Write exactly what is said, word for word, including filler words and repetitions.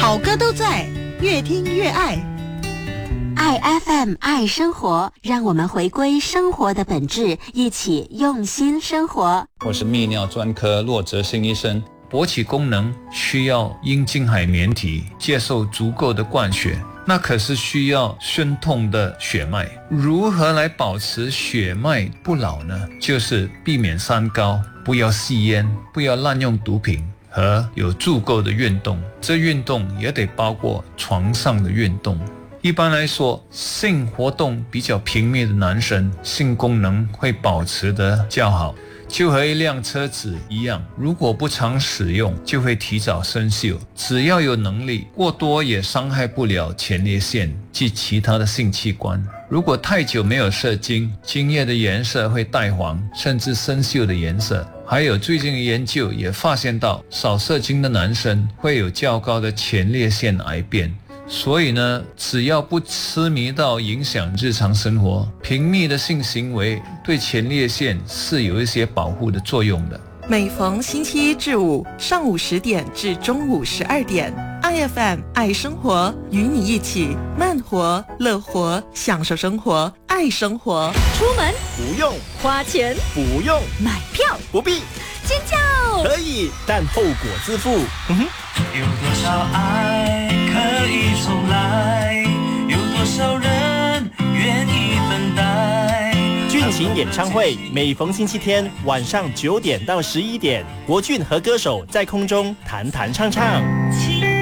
好歌都在，越听越爱。 爱 F M 爱生活，让我们回归生活的本质，一起用心生活。 我是泌尿专科骆哲新医生。勃起功能需要阴茎海绵体接受足够的灌血，那可是需要宣通的血脉。如何来保持血脉不老呢？就是避免三高，不要吸烟，不要滥用毒品，和有足够的运动。这运动也得包括床上的运动。一般来说，性活动比较频密的男生，性功能会保持得较好，就和一辆车子一样，如果不常使用，就会提早生锈。只要有能力，过多也伤害不了前列腺及其他的性器官。如果太久没有射精，精液的颜色会带黄，甚至生锈的颜色。还有最近的研究也发现到，少射精的男生会有较高的前列腺癌变。所以呢，只要不痴迷到影响日常生活，频密的性行为对前列腺是有一些保护的作用的。 每逢星期一至五上午十点至中午十二点， I F M 爱生活，与你一起慢活乐活，享受生活，爱生活。 出门不用， 花钱不用， 买票不必， 尖叫可以，但后果自负。嗯哼， 有多少爱可以重来，有多少人愿意等待。 俊琴演唱会每逢星期天晚上九点到十一点，国俊和歌手在空中弹弹唱唱。